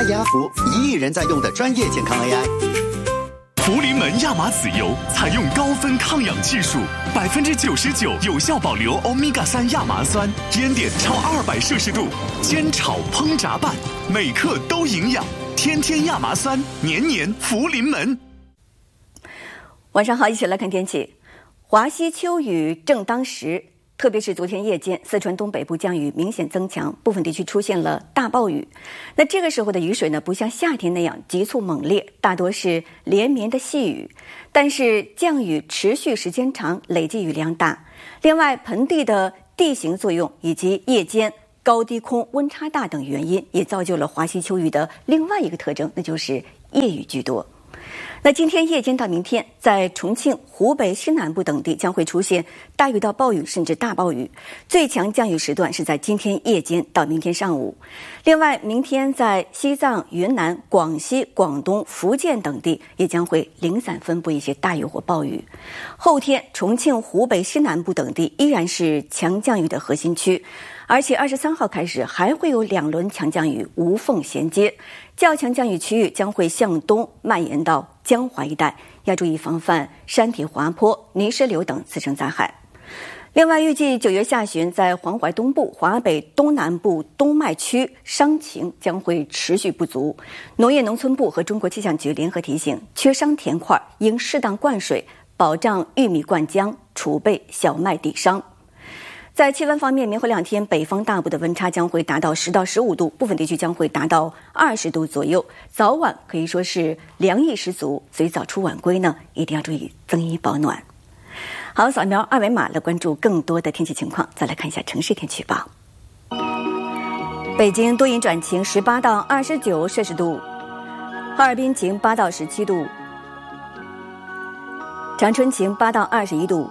阿雅福1亿人在用的专业健康 AI。 福临门亚麻籽油采用高分抗氧技术，99%有效保留欧米伽3亚麻酸，烟点超200摄氏度，煎炒烹炸拌，每克都营养，天天亚麻酸，年年福临门。 晚上好，一起来看天气。华西秋雨正当时，特别是昨天夜间，四川东北部降雨明显增强，部分地区出现了大暴雨。那这个时候的雨水呢，不像夏天那样急促猛烈，大多是连绵的细雨，但是降雨持续时间长，累计雨量大。另外，盆地的地形作用以及夜间高低空温差大等原因，也造就了华西秋雨的另外一个特征，那就是夜雨居多。那今天夜间到明天，在重庆、湖北西南部等地将会出现大雨到暴雨甚至大暴雨，最强降雨时段是在今天夜间到明天上午。另外，明天在西藏、云南、广西、广东、福建等地也将会零散分布一些大雨或暴雨。后天，重庆、湖北西南部等地依然是强降雨的核心区，而且23号开始还会有2轮强降雨无缝衔接，较强降雨区域将会向东蔓延到江淮一带，要注意防范山体滑坡、泥石流等次生灾害。另外，预计9月下旬在黄淮东部、华北东南部冬麦区商情将会持续不足，农业农村部和中国气象局联合提醒，缺商田块应适当灌水，保障玉米灌浆，储备小麦底商。在气温方面，明后2天北方大部的温差将会达到10到15度，部分地区将会达到20度左右，早晚可以说是凉意十足，所以早出晚归呢，一定要注意增衣保暖。好，扫描2维码来关注更多的天气情况。再来看一下城市天气预报。北京多云转晴，18到29摄氏度；哈尔滨晴8到17度；长春晴8到21度；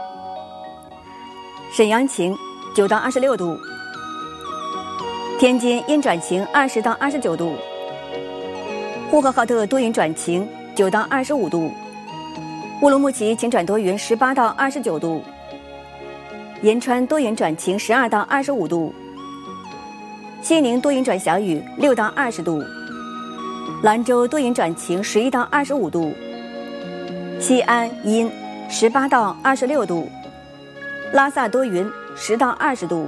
沈阳晴9到26度；天津阴转晴20到29度；呼和浩特多云转晴9到25度；乌鲁木齐晴转多云18到29度；银川多云转晴12到25度；西宁多云转小雨6到20度；兰州多云转晴11到25度；西安阴18到26度；拉萨多云10到20度；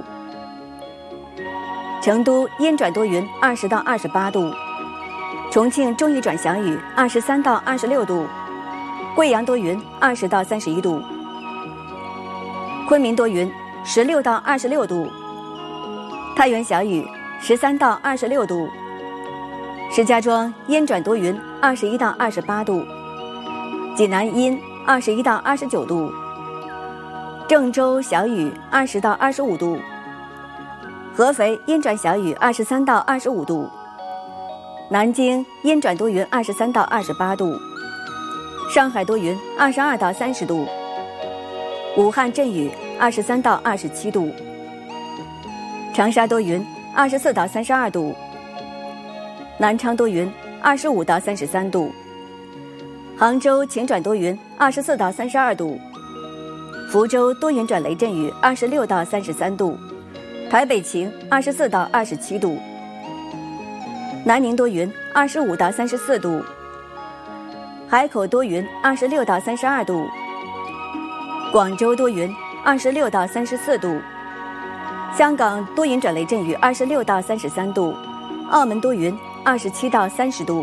成都阴转多云20到28度；重庆中雨转小雨23到26度；贵阳多云20到31度；昆明多云16到26度；太原小雨13到26度；石家庄阴转多云21到28度；济南阴21到29度；郑州小雨20到25度；合肥阴转小雨23到25度；南京阴转多云23到28度；上海多云22到30度；武汉阵雨23到27度；长沙多云24到32度；南昌多云25到33度；杭州晴转多云24到32度；福州多云转雷阵雨26到33度；台北晴24到27度；南宁多云25到34度；海口多云26到32度；广州多云26到34度；香港多云转雷阵雨26到33度；澳门多云27到30度。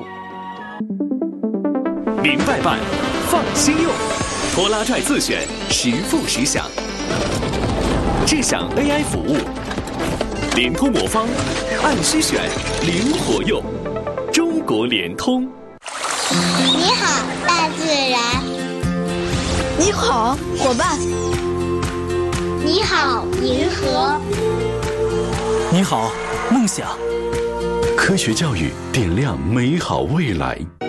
明白办，放心用，拖拉拽自选，实付实享。智享 AI 服务，联通魔方，按需选，灵活用。中国联通。 你好，大自然。 你好，伙伴。 你好，银河。 你好，梦想。 科学教育点亮美好未来。